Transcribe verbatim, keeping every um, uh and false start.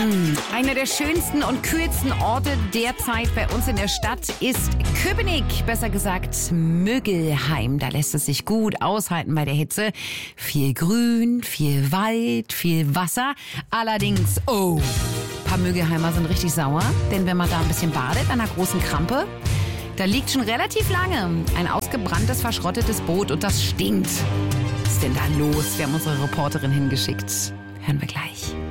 Einer der schönsten und kühlsten Orte derzeit bei uns in der Stadt ist Köpenick, besser gesagt Müggelheim. Da lässt es sich gut aushalten bei der Hitze. Viel Grün, viel Wald, viel Wasser. Allerdings, oh, ein paar Müggelheimer sind richtig sauer, denn wenn man da ein bisschen badet an einer großen Krampe, da liegt schon relativ lange ein ausgebranntes, verschrottetes Boot und das stinkt. Was ist denn da los? Wir haben unsere Reporterin hingeschickt. Hören wir gleich.